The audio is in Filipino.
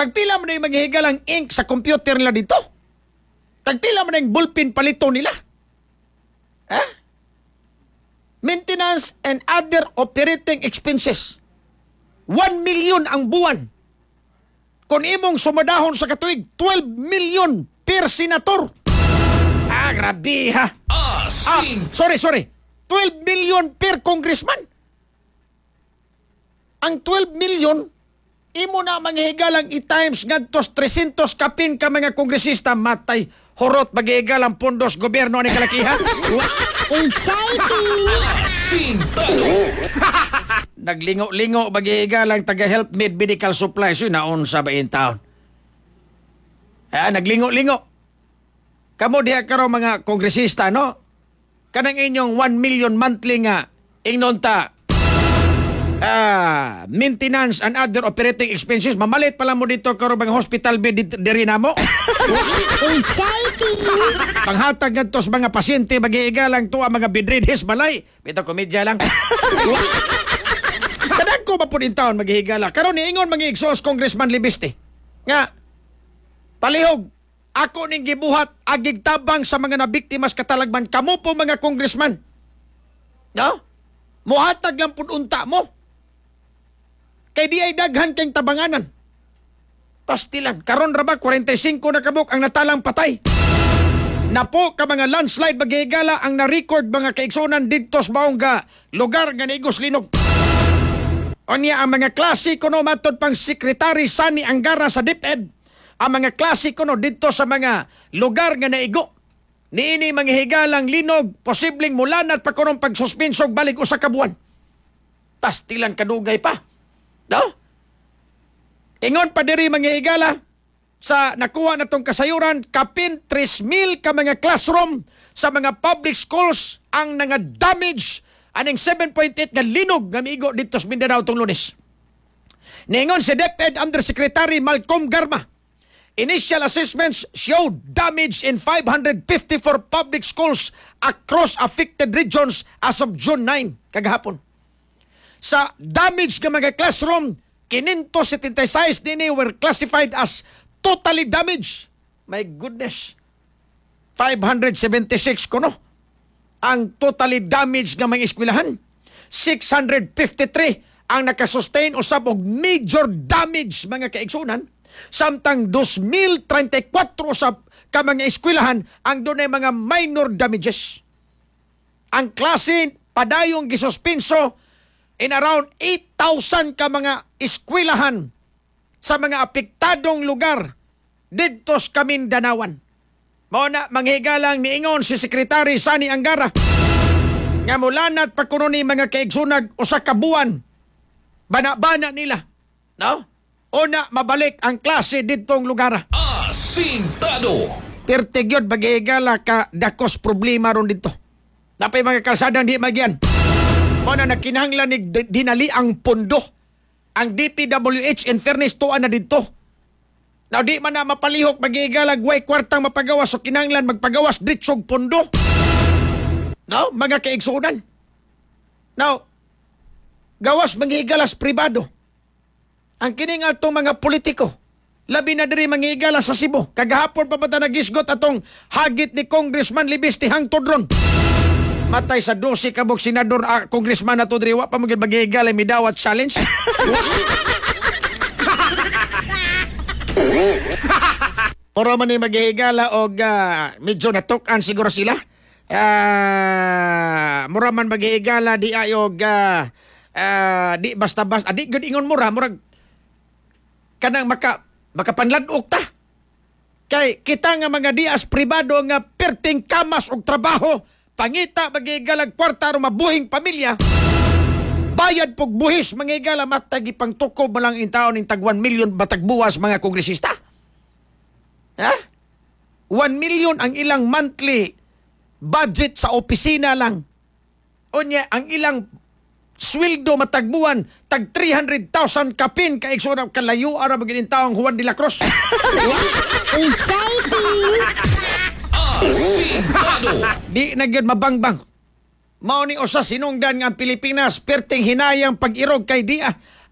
Tagpila mo na yung maghihigalang ink sa computer nila dito. Tagpila mo na yung bullpen palito nila. Maintenance and other operating expenses. 1 million ang buwan. Kung imong sumadahon sa katuig, 12 million per senator. Grabe ha. Sorry. 12 million per congressman. Ang 12 million, imo na manghihigalang i-times ngadtos 300 kapin ka mga kongresista, matay, horot, maghihigalang pondos, gobyerno ni kalakihan. Exciting! Naglingo-lingo, maghihigalang taga-health medical supplies, yun naon sa bain taon. Naglingo-lingo. Kamo diha karon mga kongresista, no? Kanang inyong 1 million monthly nga, ingnon ta, maintenance and other operating expenses, mamalit pala mo dito karon mga hospital bed diri namo. Exciting! Panghatag ngadto sa mga pasyente, maghihigalang tuwa mga bedridden balay. Bitaw komedya lang. Kadang ko ba po din taon maghihigala. Karon niingon mga exhaust Congressman Libiste. Nga, palihog, ako ning gibuhat agig tabang sa mga nabiktimas katalagman. Kamo po mga congressman. No? Muhatag lang pud unta mo. Kay di ay daghan kayong tabanganan. Pastilan. Karon ra ba 45 na kabuk ang natalang patay. Napo ka mga landslide maghihigala ang na-record mga kaigsunan dito sa maong lugar nga naigos linog. Onya ang mga klasiko no matod pang Secretary Sani Angara sa DepEd. Ang mga klasiko no dito sa mga lugar nga naigo. Niini mga higalang linog, posibleng mulanat pa kunong pagsuspensog balik usa ka buwan. Pastilan kadugay pa. No? Ingon pa diri mga higala sa nakuha na tong kasayuran, kapin 3,000 ka mga classroom sa mga public schools ang nga damage aning 7.8 nga linog nga miigo dito sa Mindanao tong Lunes. Ningon si DepEd Undersecretary Malcolm Garma, initial assessments showed damage in 554 public schools across affected regions as of June 9, kagahapon. Sa damage nga mga classroom, 576 dini were classified as totally damaged. My goodness. 576 kuno ang totally damaged nga mga eskwelahan. 653 ang nakasustain usab og major damage mga kaigsunan. Samtang 2,034 usab ka mga eskwelahan ang dunay mga minor damages. Ang klase padayong gisuspenso in around 8,000 ka mga eskwelahan sa mga apektadong lugar didto sa Kamindanawan. Mao na manghigalang niingon si Secretary Sani Angara nga mulanat pa kuno ni mga kaigsunag usa ka buwan bana-bana nila, no? Una mabalik ang klase didtong lugar. Asintado. Pertigyod bagihigala ka dakos problema ron dito. Napay mga kalsadang di magyan. Mao na nakinahanglan ni dinali ang pondo. Ang DPWH in fairness tuwa na dito. Now di man na mapalihok magigalag way kwartang mapagawas so kinahanglan magpagawas ditsog pondo. No, mga kaigsunan. Now, gawas magigalas pribado. Ang kining atong mga politiko, labi na diri mangigala sa Cebu. Kagahapon pa mata nagisgot atong hagit ni Congressman Libiste hangtod ron. Matay sa 12 kabog senador congressman na to diri wa pa magid magigala midawat challenge. Oro man ni maghihigala og medyo natuk-an siguro sila. Mura man maghihigala di ayog di basta-basta di gud ingon mura murag kanang makapanladok ta. Kay kita nga mga dias pribado nga perting kamas og trabaho, pangita maghigalag kwarta aron mabuhing pamilya. Bayad pog buhis mangigala matagi pang tukob mo lang in taon ning tag 1 million batag buwas mga kongresista. Ha? 1 million ang ilang monthly budget sa opisina lang. Unya ang ilang sweldo matagbuan tag 300,000 kapin ka igsuna kalayo ara magin taong Juan de la Cruz. Exciting! Asintado. Di na gyud mabangbang. Mao ni usa sinungdan nga ang Pilipinas perting hinayang pag-irog kay dia